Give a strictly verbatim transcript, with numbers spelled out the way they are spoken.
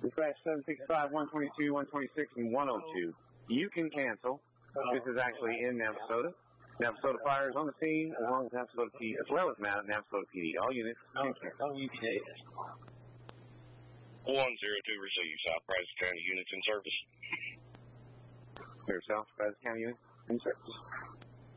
Dispatch seven sixty-five, one twenty-two, one twenty-six, and one oh two. You can cancel. This is actually in Navasota. Navasota Fire is on the scene, as long as Navasota P D, as well as Navasota P D. All units can cancel. Oh, you can. one zero two, receive South Brazos County units in service. Clear South Brazos County units in service.